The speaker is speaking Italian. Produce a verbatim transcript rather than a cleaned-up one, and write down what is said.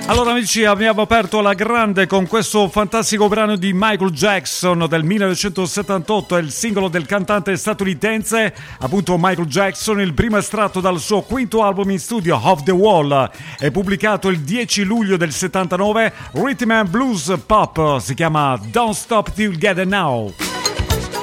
Allora amici, abbiamo aperto alla grande con questo fantastico brano di Michael Jackson del millenovecentosettantotto, è il singolo del cantante statunitense, appunto Michael Jackson, il primo estratto dal suo quinto album in studio Off the Wall, è pubblicato il dieci luglio del settantanove, Rhythm and Blues Pop, si chiama Don't Stop Till Get It Now.